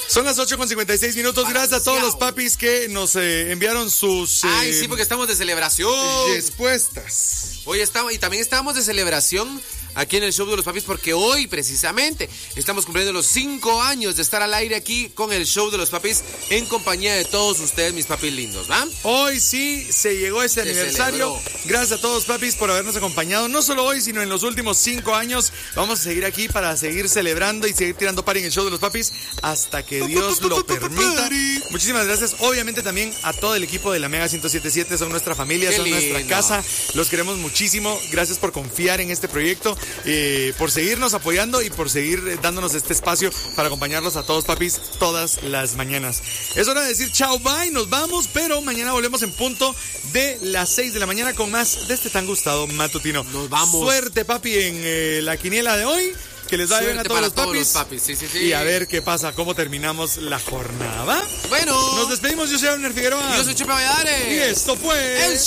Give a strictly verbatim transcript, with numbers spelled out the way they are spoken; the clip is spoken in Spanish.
Son las ocho con cincuenta y seis minutos. Gracias a todos los papis que nos eh, enviaron sus... Eh, Ay, sí, porque estamos de celebración. Respuestas. Hoy estamos, y también estamos de celebración aquí en el show de los papis, porque hoy precisamente estamos cumpliendo los cinco años de estar al aire aquí con el show de los papis en compañía de todos ustedes, mis papis lindos, ¿va? Hoy sí se llegó ese Se aniversario. celebró. Gracias a todos, papis, por habernos acompañado. No solo hoy, sino en los últimos cinco años. Vamos a seguir aquí para seguir celebrando y seguir tirando party en el show de los papis hasta que Dios lo permita. Muchísimas gracias. Obviamente también a todo el equipo de la Mega ciento siete punto siete. Son nuestra familia, Qué son lindo. nuestra casa. Los queremos muchísimo. Gracias por confiar en este proyecto, eh, por seguirnos apoyando y por seguir eh, dándonos este espacio para acompañarlos a todos, papis, todas las mañanas. Es hora de decir chao, bye, nos vamos, pero mañana volvemos en punto de las seis de la mañana con más de este tan gustado matutino. Nos vamos. Suerte, papi, en eh, la quiniela de hoy. Que les vaya bien a Suerte todos para los todos papis. los papis, sí, sí, sí. Y a ver qué pasa, cómo terminamos la jornada. ¿Va? Bueno. Nos despedimos, yo soy Abner Figueroa. Yo soy Chepe Valladares. Y esto fue... El